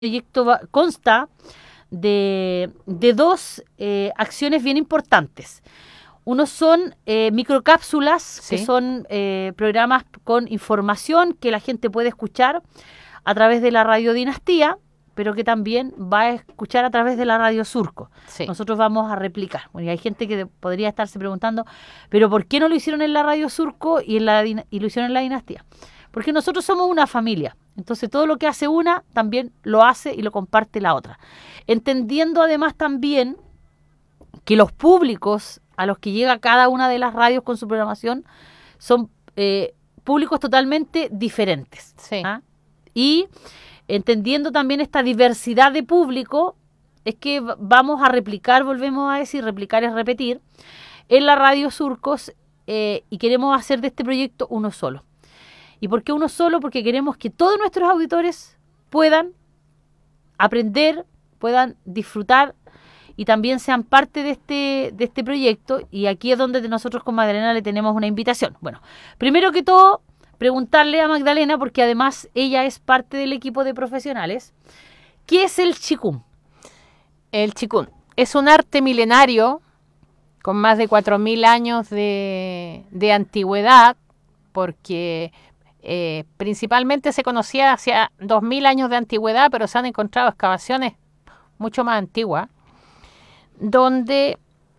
proyecto consta de dos acciones bien importantes. Uno son microcápsulas, Sí. que son programas con información que la gente puede escuchar a través de la Radio Dinastía, pero que también va a escuchar a través de la Radio Surco. Sí. Nosotros vamos a replicar. Bueno, y hay gente que podría estarse preguntando, ¿pero por qué no lo hicieron en la Radio Surco y lo hicieron en la Dinastía? Porque nosotros somos una familia. Entonces todo lo que hace una también lo hace y lo comparte la otra. Entendiendo además también que los públicos a los que llega cada una de las radios con su programación son públicos totalmente diferentes. Sí. ¿Ah? Y entendiendo también esta diversidad de público, es que vamos a replicar, volvemos a decir, replicar es repetir, en la Radio Surcos y queremos hacer de este proyecto uno solo. ¿Y por qué uno solo? Porque queremos que todos nuestros auditores puedan aprender, puedan disfrutar y también sean parte de este proyecto. Y aquí es donde nosotros con Magdalena le tenemos una invitación. Bueno, primero que todo, preguntarle a Magdalena, porque además ella es parte del equipo de profesionales, ¿qué es el chikung? El chikung es un arte milenario con más de 4.000 años de antigüedad, porque principalmente se conocía hacia 2.000 años de antigüedad, pero se han encontrado excavaciones mucho más antiguas, donde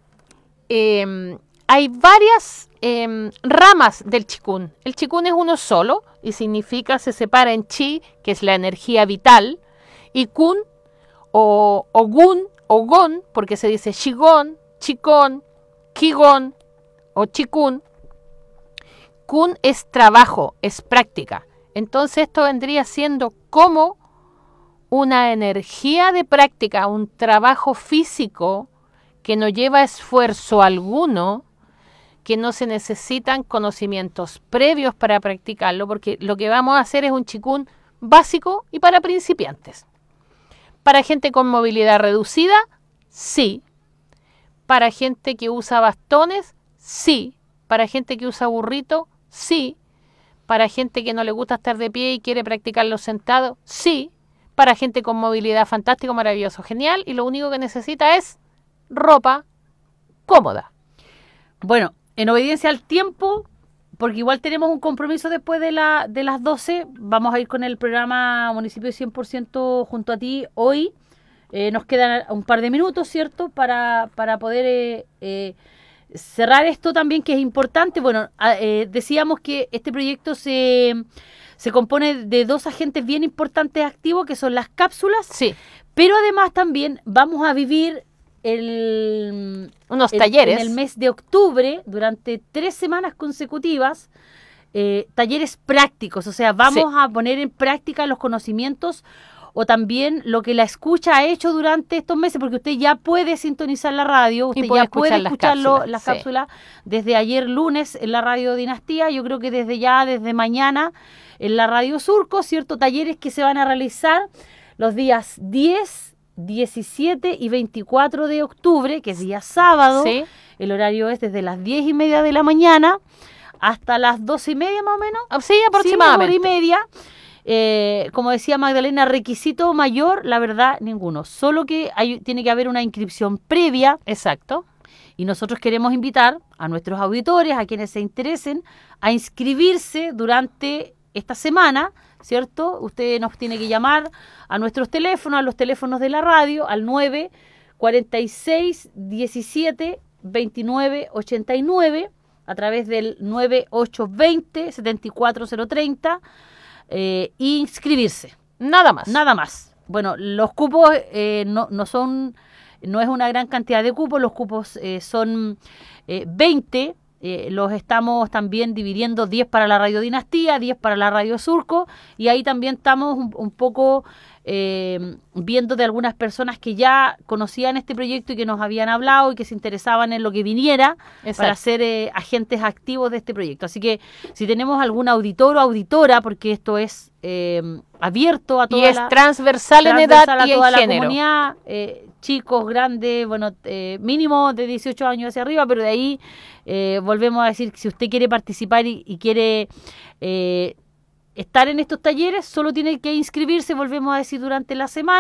hay varias ramas del chikung. El chikung es uno solo y significa, se separa en chi, que es la energía vital, y kun o gun o gon, porque se dice shigon, chikon, kigon o chikun. Kun es trabajo, es práctica. Entonces esto vendría siendo como una energía de práctica, un trabajo físico que no lleva esfuerzo alguno, que no se necesitan conocimientos previos para practicarlo, porque lo que vamos a hacer es un chikung básico y para principiantes. Para gente con movilidad reducida, sí. Para gente que usa bastones, sí. Para gente que usa burrito, sí. Para gente que no le gusta estar de pie y quiere practicarlo sentado, sí. Para gente con movilidad fantástico, maravilloso, genial, y lo único que necesita es ropa cómoda. Bueno, en obediencia al tiempo, porque igual tenemos un compromiso después de las 12, vamos a ir con el programa Municipio 100% junto a ti hoy. Nos quedan un par de minutos, ¿cierto?, para poder cerrar esto también, que es importante. Bueno, decíamos que este proyecto se compone de dos agentes bien importantes activos, que son las cápsulas, Sí. pero además también vamos a vivir unos talleres en el mes de octubre, durante 3 semanas consecutivas, talleres prácticos, o sea, vamos a poner en práctica los conocimientos o también lo que la escucha ha hecho durante estos meses, porque usted ya puede sintonizar la radio, usted ya puede escuchar las cápsulas desde ayer lunes en la Radio Dinastía, yo creo que desde mañana en la Radio Surco, ¿cierto? Talleres que se van a realizar los días 10, 17 y 24 de octubre, que es día sábado. Sí. El horario es desde las 10:30 de la mañana hasta las 12:30 más o menos. Sí, aproximadamente. Sí, 1:30. Como decía Magdalena, requisito mayor, la verdad, ninguno. Solo que tiene que haber una inscripción previa. Exacto. Y nosotros queremos invitar a nuestros auditores, a quienes se interesen, a inscribirse durante esta semana, ¿cierto? Usted nos tiene que llamar a nuestros teléfonos, a los teléfonos de la radio, al 946 17 29 89, a través del 9820 74030, inscribirse. Nada más. Nada más. Bueno, los cupos no es una gran cantidad de cupos, los cupos son 20. Los estamos también dividiendo 10 para la Radio Dinastía, 10 para la Radio Surco, y ahí también estamos un poco viendo de algunas personas que ya conocían este proyecto y que nos habían hablado y que se interesaban en lo que viniera. Exacto. Para ser agentes activos de este proyecto. Así que si tenemos algún auditor o auditora, porque esto es abierto a toda transversal en edad y en toda género. La comunidad, chicos, grandes, bueno, mínimo de 18 años hacia arriba, pero de ahí volvemos a decir que si usted quiere participar y quiere estar en estos talleres, solo tiene que inscribirse, volvemos a decir, durante la semana.